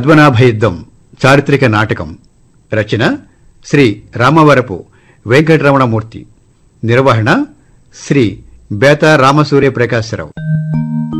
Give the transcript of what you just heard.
పద్మనాభ యుద్ధం చారిత్రక నాటకం. రచన శ్రీ రామవరపు వెంకటరమణమూర్తి. నిర్వహణ శ్రీ బేతా రామసూర్య ప్రకాశరావు.